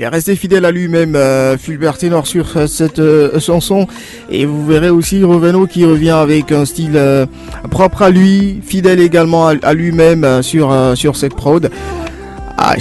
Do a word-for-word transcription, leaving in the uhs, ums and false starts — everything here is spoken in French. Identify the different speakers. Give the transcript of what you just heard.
Speaker 1: est resté fidèle à lui-même, euh, Fulbert Ténor, sur euh, cette euh, chanson. Et vous verrez aussi Revenant qui revient avec un style euh, propre à lui, fidèle également à, à lui-même euh, sur, euh, sur cette prod.